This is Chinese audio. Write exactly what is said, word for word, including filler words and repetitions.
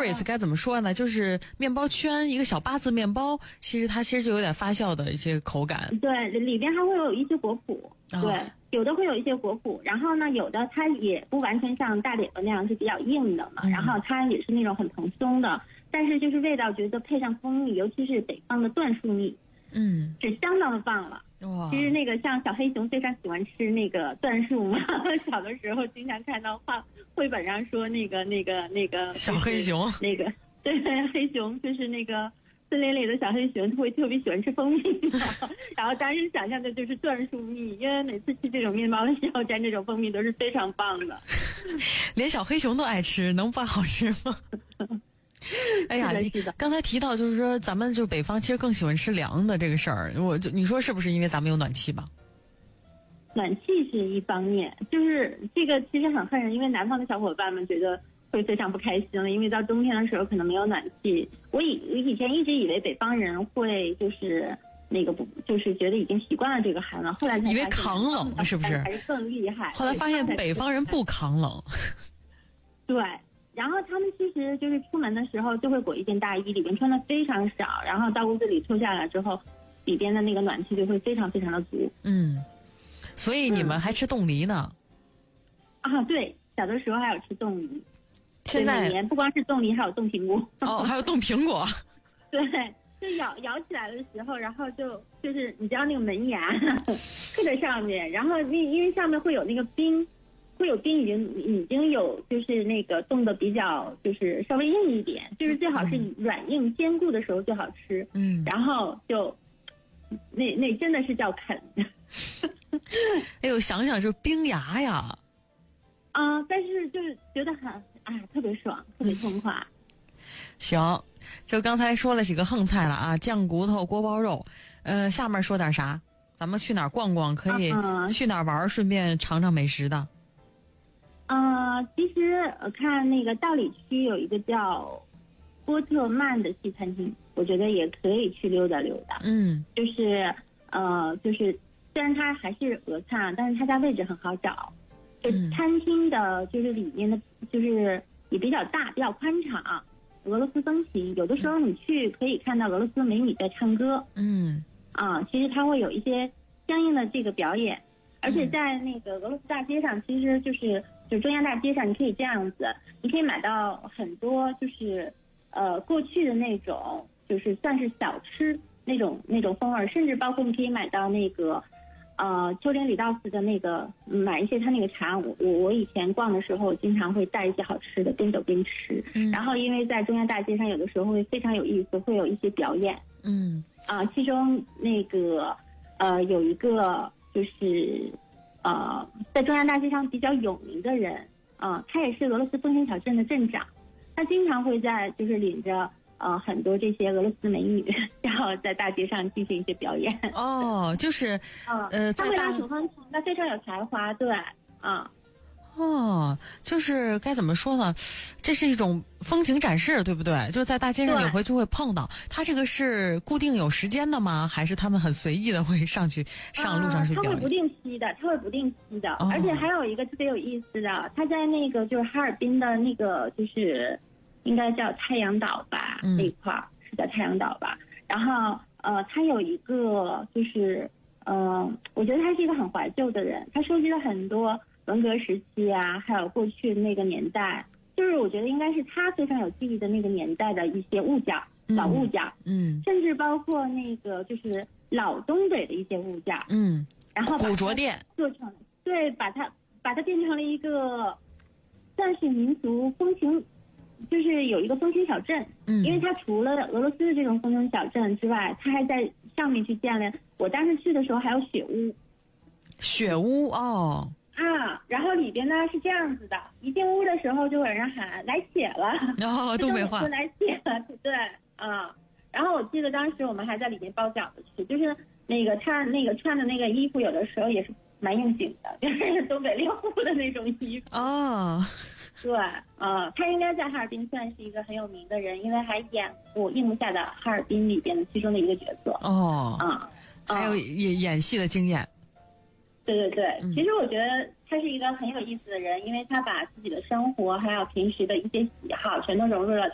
grits 该怎么说呢？就是面包圈，一个小八字面包，其实它其实就有点发酵的一些口感。 对，里边还会有一些果脯， 哦、 对，有的会有一些果脯，然后呢，有的它也不完全像大脸的那样是比较硬的嘛， 嗯、 然后它也是那种很蓬松的，但是就是味道觉得配上蜂蜜，尤其是北方的椴树蜜， 嗯， 是相当的棒了。 哇， 其实那个像小黑熊非常喜欢吃那个椴树嘛，小的时候经常看到画绘本上说那个那个那个小黑熊， 那个对黑熊就是那个森林里的小黑熊，会特别喜欢吃蜂蜜然后当时想象的就是椴树蜜，因为每次吃这种面包的时候蘸这种蜂蜜都是非常棒的。 连小黑熊都爱吃，能不好吃吗？哎呀，你刚才提到就是说咱们就北方其实更喜欢吃凉的这个事儿，我就你说是不是因为咱们有暖气吧？ 暖气是一方面，就是这个其实很恨人，因为南方的小伙伴们觉得会非常不开心了，因为到冬天的时候可能没有暖气。我以我以前一直以为北方人会就是那个不就是觉得已经习惯了这个寒冷，后来才以为抗冷是不是？ 还是更厉害。 后来发现北方人不抗冷。 对。然后他们其实就是出门的时候就会裹一件大衣，里边穿的非常少，然后到屋子里脱下来之后，里边的那个暖气就会非常非常的足。 嗯，所以你们还吃冻梨呢？ 嗯、啊，对，小的时候还有吃冻梨。 现在每年不光是冻梨，还有冻苹果。 哦，还有冻苹果。 对，就咬咬起来的时候，然后就就是你知道那个门牙刻在上面，然后因因为上面会有那个冰。会有冰已经已经有就是那个冻得比较就是稍微硬一点，就是最好是软硬兼顾的时候最好吃。嗯，然后就那那真的是叫啃。 哎呦，想想就冰牙呀。 啊、呃，但是就是觉得很啊特别爽，特别痛快。 行，就刚才说了几个横菜了啊，酱骨头、锅包肉，呃，下面说点啥？咱们去哪儿逛逛？可以去哪儿玩？顺便尝尝美食的。 呃，其实呃看那个道里区有一个叫波特曼的西餐厅，我觉得也可以去溜达溜达。嗯，就是呃就是虽然它还是俄餐，但是它家位置很好找，就餐厅的就是里面的就是也比较大，比较宽敞，俄罗斯风情。有的时候你去可以看到俄罗斯美女在唱歌。嗯，啊，其实它会有一些相应的这个表演，而且在那个俄罗斯大街上，其实就是。就中央大街上，你可以这样子，你可以买到很多，就是呃过去的那种，就是算是小吃那种那种风味，甚至包括你可以买到那个呃丘陵里道斯的那个买一些他那个茶。我我我以前逛的时候，经常会带一些好吃的，边走边吃。嗯、然后因为在中央大街上，有的时候会非常有意思，会有一些表演。嗯啊、呃，其中那个呃有一个就是。呃，在中央大街上比较有名的人，啊、呃，他也是俄罗斯风情小镇的镇长，他经常会在就是领着呃很多这些俄罗斯美女，然后在大街上进行一些表演。 哦，就是呃，呃他会拉手风琴，他非常有才华，对，啊、 呃。哦，就是该怎么说呢？这是一种风情展示，对不对？就是在大街上也会就会碰到。他这个是固定有时间的吗？还是他们很随意的会上去上路上去表演？ 呃、他会不定期的，他会不定期的。哦、而且还有一个特别有意思的，他在那个就是哈尔滨的那个就是应该叫太阳岛吧，嗯、那一块是在太阳岛吧。然后呃，他有一个就是呃，我觉得他是一个很怀旧的人，他收集了很多。文革时期啊，还有过去的那个年代，就是我觉得应该是他非常有记忆的那个年代的一些物件，老物件，嗯，甚至包括那个就是老东北的一些物件，嗯，然后古着店做成对，把它把它变成了一个算是民族风情，就是有一个风情小镇，嗯，因为它除了俄罗斯的这种风情小镇之外，它还在上面去建了。我当时去的时候还有雪屋， 雪屋哦。 啊，然后里边呢是这样子的，一进屋的时候就有人喊来血了， 然后、哦、东北话来血了，对啊。然后我记得当时我们还在里面包饺子吃，就是那个他那个穿的那个衣服，有的时候也是蛮应景的，就是东北猎户的那种衣服。哦，对，啊，他应该在哈尔滨算是一个很有名的人，因为还演过《夜幕下的哈尔滨》里边的其中的一个角色。哦，啊， 还有演演戏的经验。 对对对，其实我觉得他是一个很有意思的人，因为他把自己的生活还有平时的一些喜好全都融入了